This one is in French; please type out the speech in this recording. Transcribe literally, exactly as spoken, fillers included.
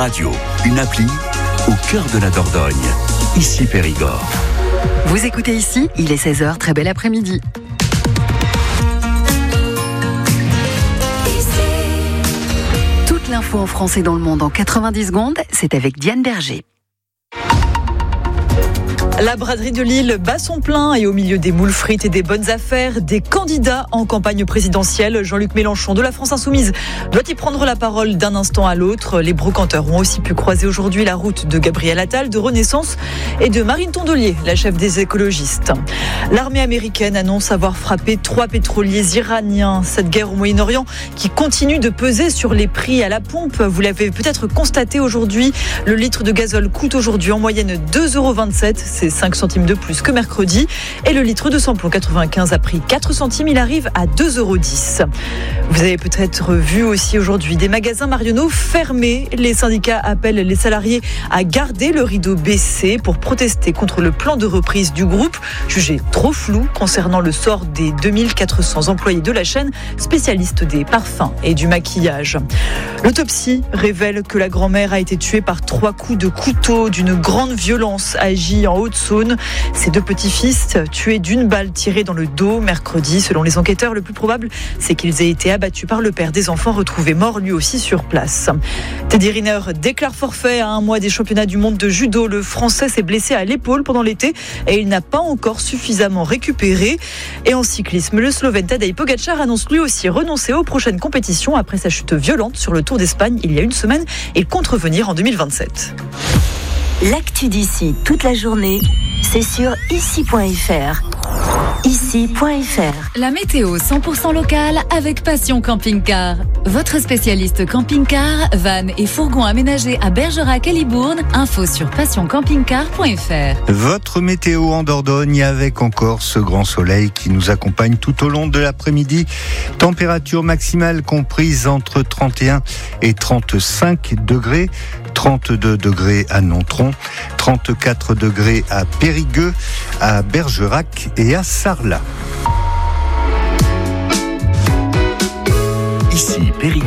Radio, une appli au cœur de la Dordogne. Ici Périgord. Vous écoutez Ici, il est seize heures, très bel après-midi. Toute l'info en France et dans le monde en quatre-vingt-dix secondes, c'est avec Diane Berger. La braderie de Lille bat son plein et au milieu des moules frites et des bonnes affaires, des candidats en campagne présidentielle, Jean-Luc Mélenchon de la France Insoumise doit y prendre la parole d'un instant à l'autre. Les brocanteurs ont aussi pu croiser aujourd'hui la route de Gabriel Attal de Renaissance et de Marine Tondelier, la chef des écologistes. L'armée américaine annonce avoir frappé trois pétroliers iraniens. Cette guerre au Moyen-Orient qui continue de peser sur les prix à la pompe. Vous l'avez peut-être constaté aujourd'hui, le litre de gazole coûte aujourd'hui en moyenne deux euros vingt-sept. C'est cinq centimes de plus que mercredi. Et le litre de samplon quatre-vingt-quinze a pris quatre centimes. Il arrive à deux euros dix. Vous avez peut-être vu aussi aujourd'hui des magasins Marionneau fermés. Les syndicats appellent les salariés à garder le rideau baissé pour protester contre le plan de reprise du groupe, jugé trop flou concernant le sort des deux mille quatre cents employés de la chaîne, spécialistes des parfums et du maquillage. L'autopsie révèle que la grand-mère a été tuée par trois coups de couteau d'une grande violence agi en Haute-Saône. Ses deux petits-fils tués d'une balle tirée dans le dos mercredi. Selon les enquêteurs, le plus probable, c'est qu'ils aient été abattus par le père des enfants retrouvés mort lui aussi sur place. Teddy Riner déclare forfait à un mois des championnats du monde de judo. Le Français s'est blessé à l'épaule pendant l'été et il n'a pas encore suffisamment récupéré. Et en cyclisme, le Slovène Tadej Pogačar annonce lui aussi renoncer aux prochaines compétitions après sa chute violente sur le Tour d'Espagne il y a une semaine. Il compte revenir en deux mille vingt-sept. L'actu d'ici toute la journée, c'est sur ici point f r. ici point f r. La météo cent pour cent locale avec Passion Camping-Car. Votre spécialiste camping-car, van et fourgon aménagés à Bergerac et Libourne. Info sur passion camping car point f r. Votre météo en Dordogne avec encore ce grand soleil qui nous accompagne tout au long de l'après-midi. Température maximale comprise entre trente et un et trente-cinq degrés. trente-deux degrés à Nontron, trente-quatre degrés à Périgueux, à Bergerac et à Sarlat. Ici